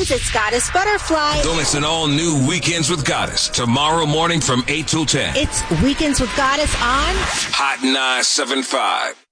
mornings, it's Goddess Butterfly. Don't miss an all-new Weekends with Goddess tomorrow morning from 8 till 10. It's Weekends with Goddess on Hot 975.